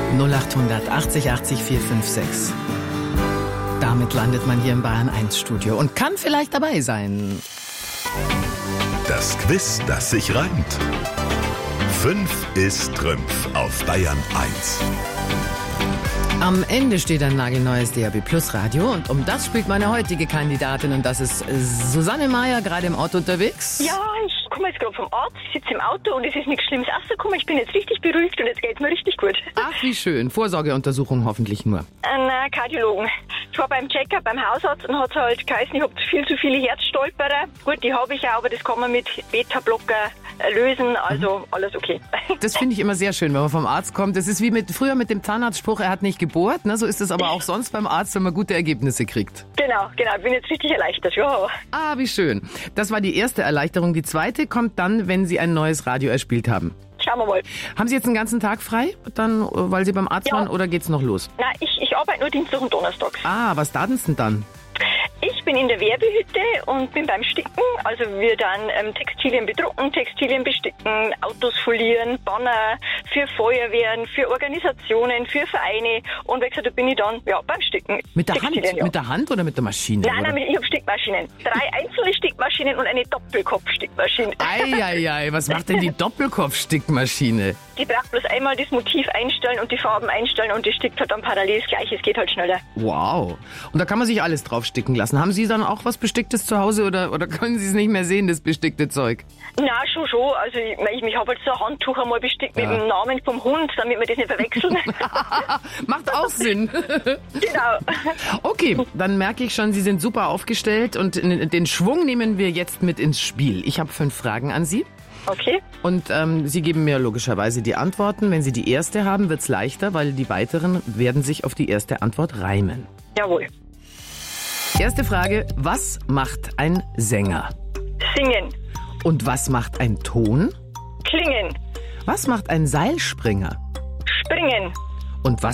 0800 80 80 456. Damit landet man hier im Bayern 1 Studio und kann vielleicht dabei sein. Das Quiz, das sich reimt. 5 ist Trümpf auf Bayern 1. Am Ende steht ein nagelneues DAB Plus Radio und um das spielt meine heutige Kandidatin und das ist Susanne Meier, gerade im Auto unterwegs. Ja, ich komme jetzt gerade vom Arzt, sitze im Auto und es ist nichts Schlimmes rausgekommen. Ich bin jetzt richtig beruhigt und jetzt geht's mir richtig gut. Ach, wie schön. Vorsorgeuntersuchung hoffentlich nur. Ein Kardiologen. Ich war beim Check-up beim Hausarzt und hat halt geheißen, ich habe viel zu viele Herzstolperer. Gut, die habe ich auch, aber das kann man mit Beta-Blocker lösen, also alles okay. Das finde ich immer sehr schön, wenn man vom Arzt kommt. Das ist wie früher mit dem Zahnarztspruch, er hat nicht gebohrt, ne? So ist es aber auch sonst beim Arzt, wenn man gute Ergebnisse kriegt. Genau, bin jetzt richtig erleichtert, ja. Ah, wie schön. Das war die erste Erleichterung. Die zweite kommt dann, wenn Sie ein neues Radio erspielt haben. Schauen wir mal. Haben Sie jetzt einen ganzen Tag frei, dann, weil Sie beim Arzt waren, oder geht's noch los? Nein, ich arbeite nur Dienstag und Donnerstags. Ah, was taten Sie denn dann? Ich bin in der Werbehütte und bin beim Sticken. Also wir dann Textilien bedrucken, Textilien besticken, Autos folieren, Banner für Feuerwehren, für Organisationen, für Vereine. Und wie gesagt, da bin ich dann beim Sticken. Mit der Hand? Ja. Mit der Hand oder mit der Maschine? Nein, ich habe Stickmaschinen. 3 einzelne Stickmaschinen und eine Doppelkopfstickmaschine. Eieiei, was macht denn die Doppelkopfstickmaschine? Die braucht bloß einmal das Motiv einstellen und die Farben einstellen und die stickt halt dann parallel das Gleiche. Es geht halt schneller. Wow. Und da kann man sich alles drauf sticken lassen. Haben Sie dann auch was Besticktes zu Hause oder können Sie es nicht mehr sehen, das bestickte Zeug? Na, schon. Also ich habe halt so ein Handtuch einmal bestickt mit dem Namen vom Hund, damit wir das nicht verwechseln. Macht auch Sinn. Genau. Okay, dann merke ich schon, Sie sind super aufgestellt und den Schwung nehmen wir jetzt mit ins Spiel. Ich habe 5 Fragen an Sie. Okay. Und Sie geben mir logischerweise die Antworten. Wenn Sie die erste haben, wird's leichter, weil die weiteren werden sich auf die erste Antwort reimen. Jawohl. Erste Frage, was macht ein Sänger? Singen. Und was macht ein Ton? Klingen. Was macht ein Seilspringer? Springen. Und was